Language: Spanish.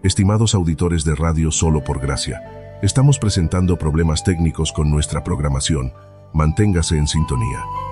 Estimados auditores de Radio Solo por Gracia, estamos presentando problemas técnicos con nuestra programación. Manténgase en sintonía.